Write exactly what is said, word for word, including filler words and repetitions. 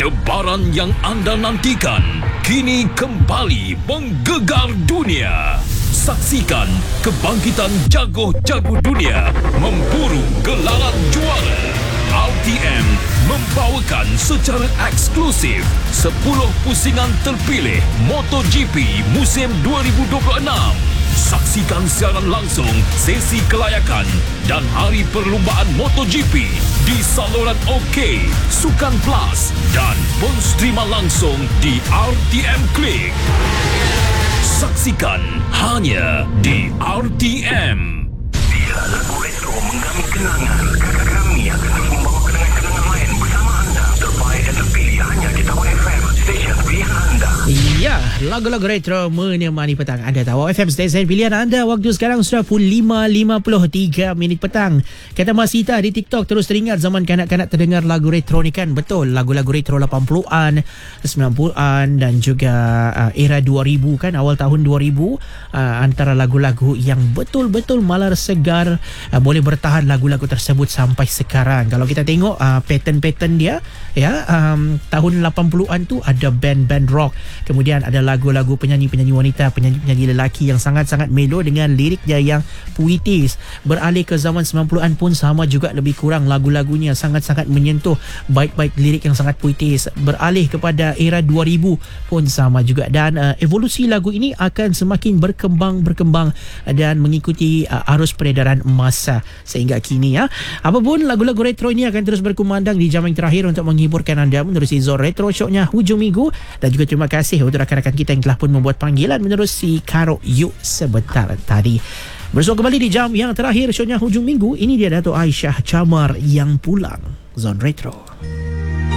Debaran yang anda nantikan kini kembali menggegar dunia. Saksikan kebangkitan jago-jago dunia memburu gelaran juara. R T M membawakan secara eksklusif sepuluh pusingan terpilih MotoGP musim dua ribu dua puluh enam. Saksikan siaran langsung sesi kelayakan dan hari perlumbaan MotoGP di saluran OK, Sukan Plus dan pun streama langsung di R T M Klik. Saksikan hanya di R T M. Bila lagu retro menggami kenangan, kami akan terus membawa kenangan-kenangan lain bersama anda. Terbaik dan terpilih hanya di Tawau F M, stesen pilihan anda. Ya, lagu-lagu retro menemani petang anda. Tawau F M, stesen pilihan anda. Waktu sekarang sudah pukul lima lima puluh tiga minit petang. Kata Masita di TikTok, terus teringat zaman kanak-kanak terdengar lagu retro ni kan? Betul, lagu-lagu retro lapan puluhan, sembilan puluhan dan juga uh, era dua ribu kan, awal tahun dua ribu. Uh, antara lagu-lagu yang betul-betul malar segar, uh, boleh bertahan lagu-lagu tersebut sampai sekarang. Kalau kita tengok uh, pattern-pattern dia, ya, um, tahun lapan puluhan tu ada band-band rock. Kemudian ada lagu-lagu penyanyi-penyanyi wanita, penyanyi-penyanyi lelaki yang sangat-sangat melo dengan liriknya yang puitis. Beralih ke zaman sembilan puluhan pun sama juga, lebih kurang lagu-lagunya sangat-sangat menyentuh, baik-baik lirik yang sangat puitis. Beralih kepada era dua ribu pun sama juga, dan uh, evolusi lagu ini akan semakin berkembang-berkembang dan mengikuti uh, arus peredaran masa sehingga kini, ya. Apapun, lagu-lagu retro ini akan terus berkumandang di jam yang terakhir untuk menghiburkan anda menerusi Zone Retro Show-nya hujung minggu. Dan juga terima kasih untuk rakan-rakan kita yang telah pun membuat panggilan menerusi Karo Yuk sebentar tadi. Bersua kembali di jam yang terakhir show-nya hujung minggu. Ini dia Dato' Aisyah Chamar yang pulang. Zone Retro.